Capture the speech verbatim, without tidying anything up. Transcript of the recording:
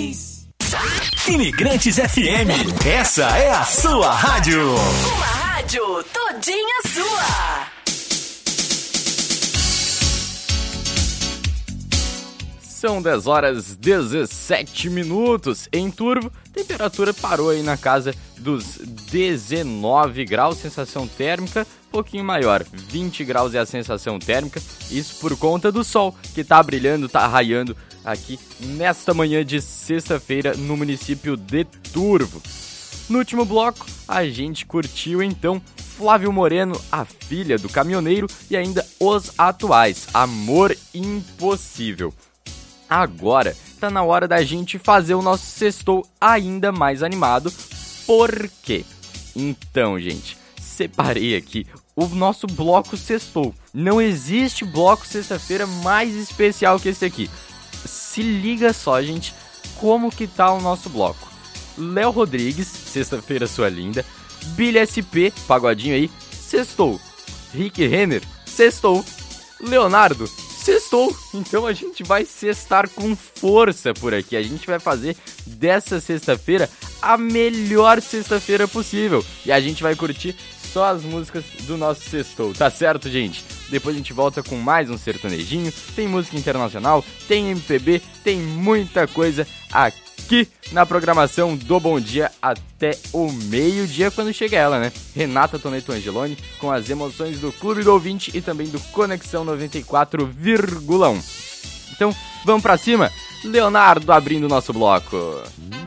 Imigrantes. Imigrantes F M, essa é a sua rádio. Uma rádio todinha sua. São dez horas e dezessete minutos em Turvo. Temperatura parou aí na casa dos dezenove graus, sensação térmica um pouquinho maior, vinte graus é a sensação térmica. Isso por conta do sol que tá brilhando, tá raiando aqui nesta manhã de sexta-feira no município de Turvo. No último bloco, a gente curtiu então Flávio Moreno, A Filha do Caminhoneiro e ainda os atuais, Amor Impossível. Agora tá na hora da gente fazer o nosso sextou ainda mais animado. Por quê? Então, gente, separei aqui o nosso bloco sextou. Não existe bloco sexta-feira mais especial que esse aqui. Se liga só, gente, como que tá o nosso bloco. Léo Rodrigues, Sexta-feira Sua Linda. Billy S P, pagodinho aí, sextou. Rick Renner, sextou. Leonardo, sextou. Então a gente vai sextar com força por aqui. A gente vai fazer dessa sexta-feira a melhor sexta-feira possível. E a gente vai curtir só as músicas do nosso sextou, tá certo, gente? Depois a gente volta com mais um sertanejinho. Tem música internacional, tem M P B, tem muita coisa aqui na programação do Bom Dia até o meio-dia, quando chega ela, né? Renata Toneto Angeloni com as emoções do Clube do Ouvinte e também do Conexão noventa e quatro vírgula um. Então, vamos pra cima? Leonardo abrindo o nosso bloco.